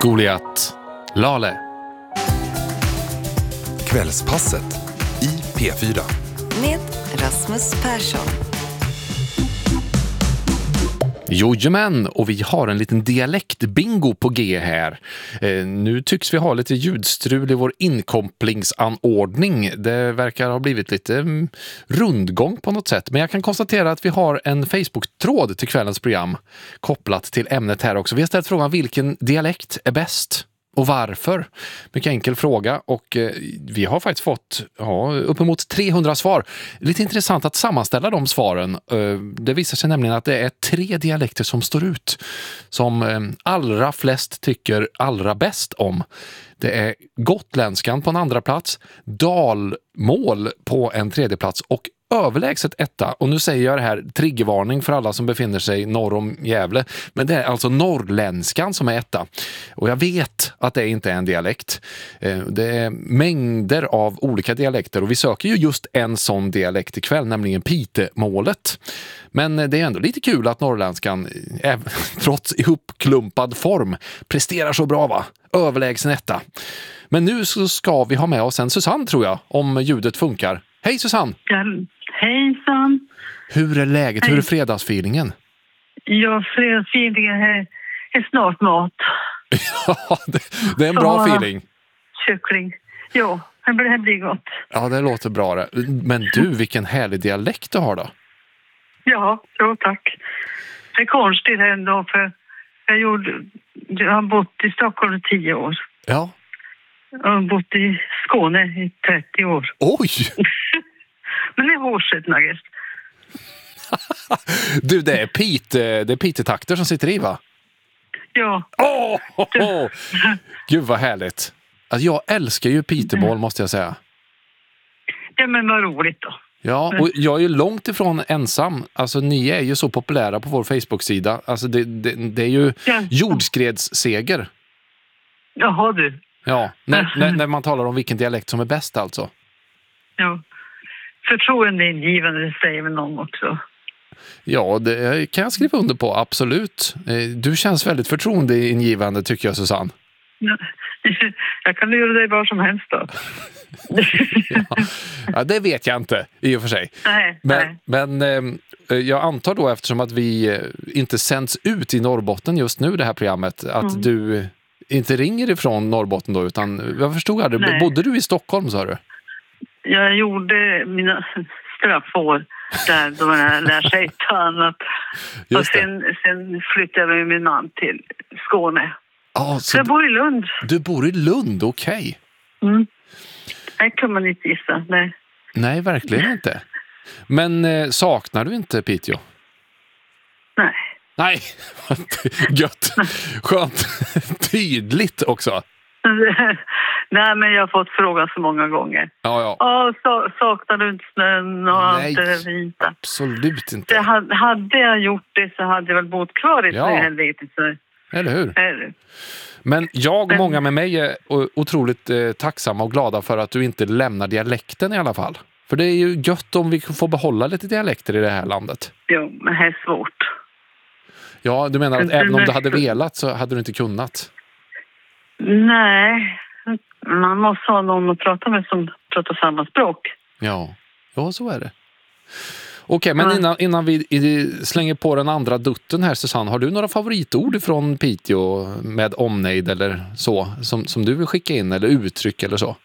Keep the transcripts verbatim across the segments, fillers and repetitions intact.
Goliat, Lale. Kvällspasset i P fyra. Med Rasmus Persson. Jojomän, och vi har en liten dialektbingo på G här. Eh, nu tycks vi ha lite ljudstrul i vår inkopplingsanordning. Det verkar ha blivit lite mm, rundgång på något sätt. Men jag kan konstatera att vi har en Facebook-tråd till kvällens program kopplat till ämnet här också. Vi har ställt frågan vilken dialekt är bäst? Och varför? Mycket enkel fråga och eh, vi har faktiskt fått ja, uppemot trehundra svar. Lite intressant att sammanställa de svaren. Eh, det visar sig nämligen att det är tre dialekter som står ut som eh, allra flest tycker allra bäst om. Det är gotländskan på en andra plats, dalmål på en tredje plats och överlägset etta. Och nu säger jag det här, triggervarning för alla som befinner sig norr om Gävle. Men det är alltså norrländskan som är etta. Och jag vet att det inte är en dialekt. Det är mängder av olika dialekter och vi söker ju just en sån dialekt ikväll, nämligen pitemålet. Men det är ändå lite kul att norrländskan, trots ihopklumpad form, presterar så bra va? Överlägsen etta. Men nu så ska vi ha med oss en Susanne tror jag, om ljudet funkar. Hej Susanne! Ja, hejsan! Hur är läget? Hej. Hur är fredagsfeelingen? Ja, fredagsfeelingen är, är snart mat. Ja, det, det är en bra Så, feeling. Kyckling. Ja, det blir, det blir gott. Ja, det låter bra det. Men du, vilken härlig dialekt du har då. Ja, jo, tack. Det är konstigt ändå för jag, gjorde, jag har bott i Stockholm i tio år. Ja. Jag har bott i Skåne i trettio år. Oj! Men det är hårset, Nagest. Du, det är Pite, det är Pite-takter som sitter i va? Ja. Åh! Oh, oh, oh. Gud vad härligt. Alltså, jag älskar ju Pitemål måste jag säga. Ja, men vad roligt då. Ja, och jag är ju långt ifrån ensam. Alltså, ni är ju så populära på vår Facebook-sida. Alltså, det, det, det är ju Ja. jordskredsseger. Jaha, du. Ja, när, när, när man talar om vilken dialekt som är bäst alltså. Ja. Förtroendeingivande, det säger väl någon också. Ja, det kan jag skriva under på, absolut. Du känns väldigt förtroendeingivande tycker jag, Susanne. Ja. Jag kan göra dig var som helst då. Ja. Ja, det vet jag inte i och för sig. Nej, men nej. men eh, jag antar då, eftersom att vi inte sänds ut i Norrbotten just nu det här programmet, att Mm. du inte ringer ifrån Norrbotten då, utan jag förstod aldrig, Nej. bodde du i Stockholm sa du? Jag gjorde mina straffår där då jag lär sig ett annat. Och Just det. sen, sen flyttade jag med min man till Skåne. Ja, Så så jag bor i Lund. du bor i Lund, okej. Mm. Det kan man inte gissa, nej. Nej, verkligen inte. Men eh, saknar du inte Piteå? Nej. Nej, gött. Skönt. Tydligt också. Nej, men jag har fått frågan så många gånger. Ja, ja. Åh, så, saknar du inte snön och allt Nej. det där vita? Absolut inte. Det hade, hade jag gjort det så hade jag väl bott kvar i Ja. ja. helvete. Så. Eller hur? Är, Men jag och Men- många med mig är o- otroligt eh, tacksamma och glada för att du inte lämnar dialekten i alla fall. För det är ju gött om vi får behålla lite dialekter i det här landet. jo, men det är svårt. Ja, du menar att Men- även om du men- hade velat så hade du inte kunnat? Nej, man måste ha någon att prata med som pratar samma språk. Ja, ja så är det. Okej, men Ja. innan, innan vi i, slänger på den andra dutten här, Susanne, har du några favoritord från Piteå med omnejd eller så, som, som du vill skicka in, eller uttryck eller så?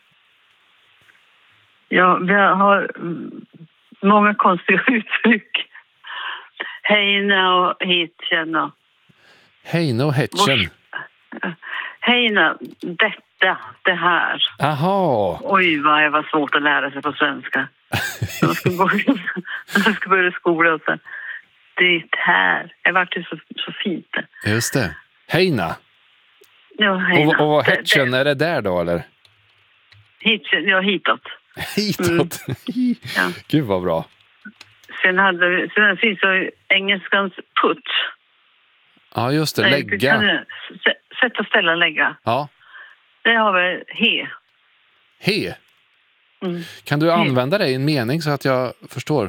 Ja, vi har mm, många konstiga uttryck. Heina och hitkänna. Heine och Hetchen. Heina, detta, det här. Aha, Oj, vad det var svårt att lära sig på svenska. Jag ska börja, jag ska börja skola och så. Det här. Det vart ju så, så fint. just det. Heina. Ja, Och, heina. och vad Det- Hetchen, är det där då eller? Hit, ja, hitåt. Hitåt. Ja. Gud vad bra. Sen, hade vi, sen finns det engelskans put. Ja, just det. Nej, Lägga. kan du- s- Sätta, ställa, lägga. Ja. Det har vi he. He. Mm. Kan du använda det i en mening så att jag förstår?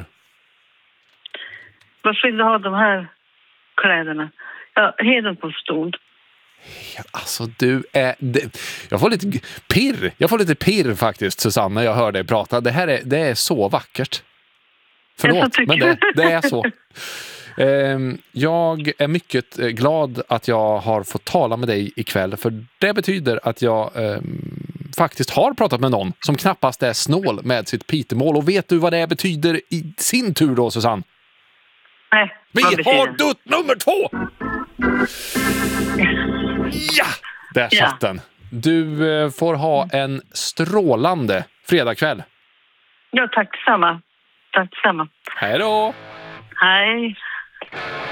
Varför vill du ha de här kläderna? Ja, heden på stol. Alltså du är... Det, jag får lite pirr. Jag får lite pirr faktiskt, Susanne, när jag hör dig prata. Det här är, det är så vackert. Förlåt, men det, det är så. Jag är mycket glad att jag har fått tala med dig ikväll, för det betyder att jag eh, faktiskt har pratat med någon som knappast är snål med sitt pitemål. Och vet du vad det betyder i sin tur då, Susanne? Nej, Vi har dutt nummer två! Ja! Där Ja. satt den. Du eh, får ha en strålande fredagkväll. Ja, tack samma. Tack samma. Hej då! Hej.